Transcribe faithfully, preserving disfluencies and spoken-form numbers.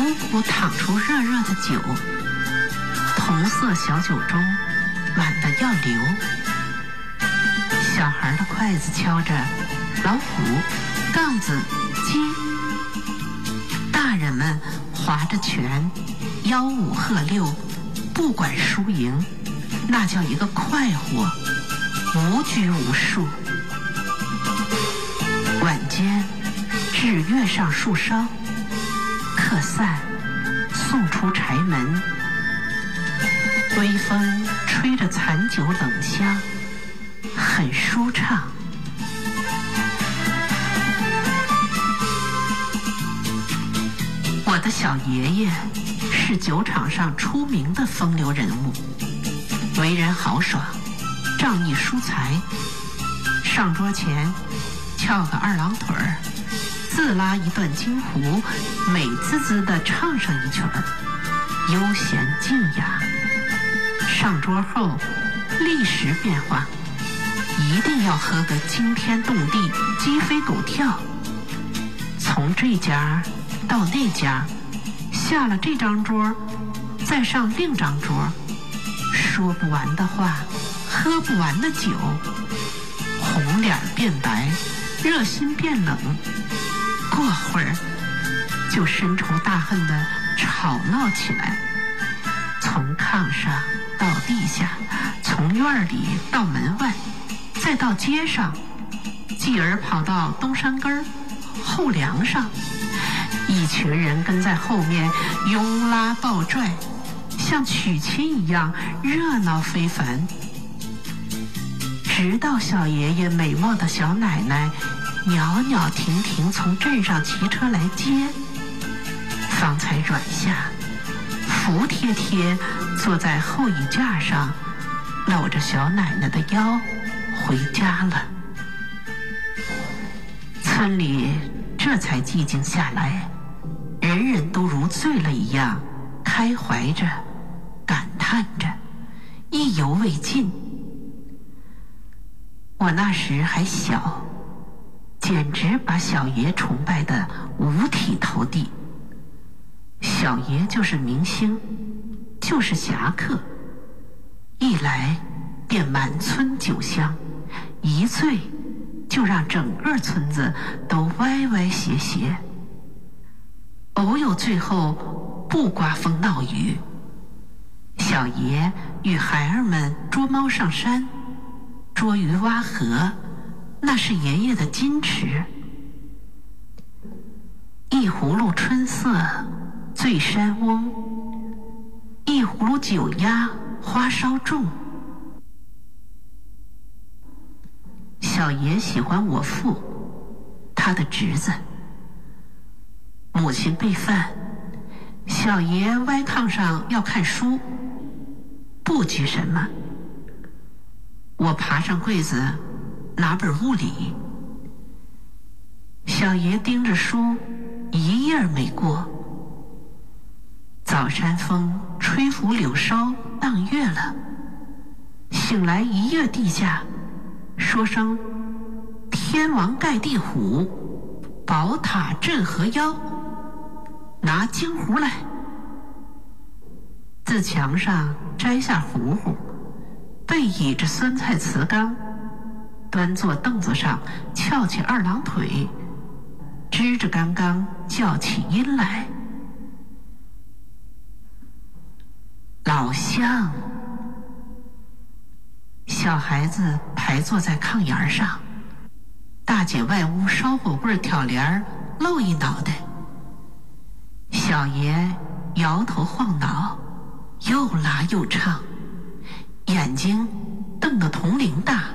汩汩淌出热热的酒，同色小酒盅满得要流。小孩的筷子敲着老虎、杠子、鸡，大人们划着拳，吆五喝六，不管输赢，那叫一个快活，无拘无束。晚间，纸月上树梢，客散，送出柴门。微风吹着残酒冷香，很舒畅。我的小爷爷是酒场上出名的风流人物，为人豪爽，仗义疏财。上桌前翘个二郎腿儿，自拉一段京胡，美滋滋地唱上一曲儿，悠闲静雅。上桌后立时变化，一定要喝个惊天动地，鸡飞狗跳。从这家到那家，下了这张桌，再上另张桌，说不完的话，喝不完的酒，红脸变白，热心变冷，过会儿就深仇大恨地吵闹起来。从炕上到地下，从院里到门外，再到街上，继而跑到东山根儿、后梁上，一群人跟在后面拥拉抱拽，像娶亲一样热闹非凡。直到小爷爷美貌的小奶奶袅袅婷婷从镇上骑车来接，方才软下，服帖帖坐在后椅架上，搂着小奶奶的腰回家了。村里这才寂静下来，人人都如醉了一样，开怀着，感叹着，意犹未尽。我那时还小，简直把小爷崇拜得五体投地。小爷就是明星，就是侠客，一来便满村酒香，一醉就让整个村子都歪歪斜斜。偶有最后不刮风闹雨，小爷与孩儿们捉猫上山，捉鱼挖河，那是爷爷的矜持。一葫芦春色醉山翁，一葫芦酒压花稍重。小爷喜欢我父，他的侄子。母亲备饭，小爷歪炕上要看书，不拘什么。我爬上柜子拿本物理，小爷盯着书一页没过。早山风吹拂柳梢荡月了，醒来一跃地下，说声天王盖地虎，宝塔镇河妖，拿京胡来。自墙上摘下糊糊，背倚着酸菜瓷缸，端坐凳子上翘起二郎腿，支着缸缸叫起音来。老乡。小孩子排坐在炕沿上，大姐外屋烧火棍挑帘露一脑袋。小爷摇头晃脑，又拉又唱，眼睛瞪得铜铃大。